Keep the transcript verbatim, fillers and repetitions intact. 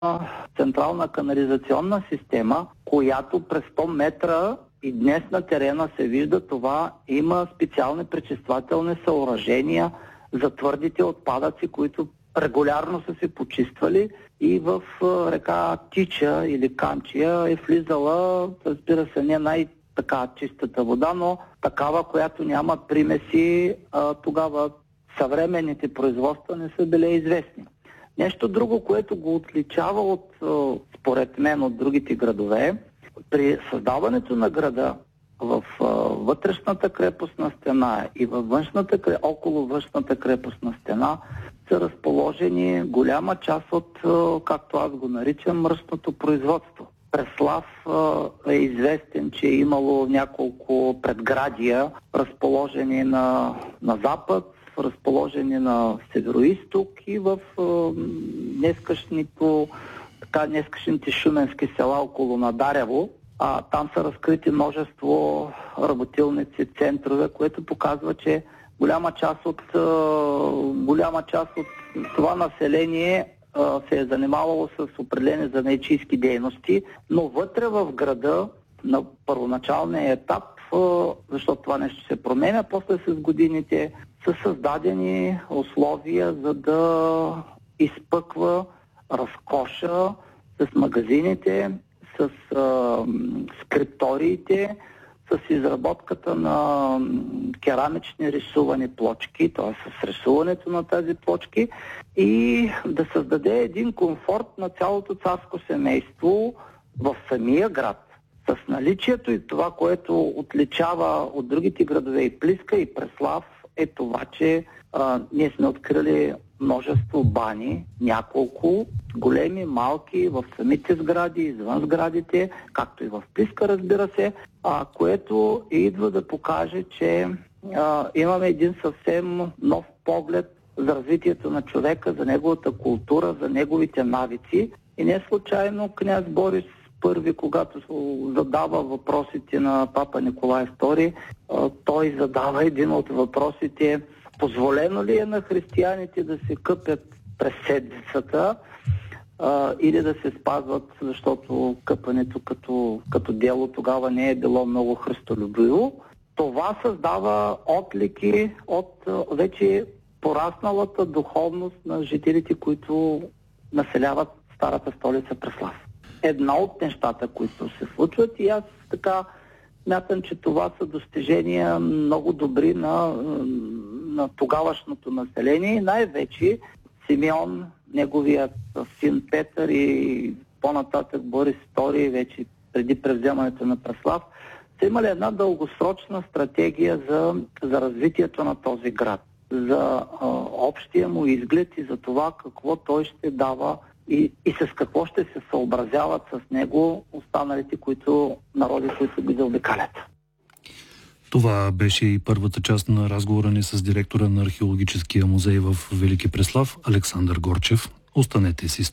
централна канализационна система, която през сто метра и днес на терена се вижда това, има специални пречиствателни съоръжения за твърдите отпадъци, които регулярно са се почиствали и в река Тича или Камчия е влизала, разбира се, не най-така чистата вода, но такава, която няма примеси, а, тогава съвременните производства не са били известни. Нещо друго, което го отличава от, според мен, от другите градове, при създаването на града в а, вътрешната крепостна стена и във външната, около външната крепостна стена са разположени голяма част от, а, както аз го наричам, мръсното производство. Преслав а, е известен, че е имало няколко предградия, разположени на, на запад, разположени на североизток и в а, днескашното, така, днескашните шуменски села около Надарево. А, там са разкрити множество работилници, центрове, което показва, че голяма част от, а, голяма част от това население а, се е занимавало с определени занаятчийски дейности, но вътре в града на първоначалния етап, а, защото това нещо се променя, после с годините са създадени условия, за да изпъква разкоша с магазините, с а, скрипториите, с изработката на керамични рисувани плочки, т.е. с рисуването на тези плочки и да създаде един комфорт на цялото царско семейство в самия град. С наличието и това, което отличава от другите градове и Плиска, и Преслав, е това, че а, ние сме открили множество бани, няколко, големи, малки, в самите сгради, извън сградите, както и в Плиска, разбира се, а, което идва да покаже, че а, имаме един съвсем нов поглед за развитието на човека, за неговата култура, за неговите навици. И не случайно княз Борис Първи, когато задава въпросите на папа Николай Втори, той задава един от въпросите: позволено ли е на християните да се къпят през седмицата а, или да се спазват, защото къпането като, като дело тогава не е било много христолюбиво. Това създава отлики от вече порасналата духовност на жителите, които населяват старата столица Преслав. Една от нещата, които се случват, и аз така смятам, че това са достижения много добри на, на тогавашното население и най-вече Симеон, неговият син Петър и по-нататък Борис Втори, вече преди превземането на Преслав, са имали една дългосрочна стратегия за, за развитието на този град, за а, общия му изглед и за това какво той ще дава И, и с какво ще се съобразяват с него останалите които, народи, които ги заобикалят. Това беше и първата част на разговора ни с директора на археологическия музей в Велики Преслав Александър Горчев. Останете си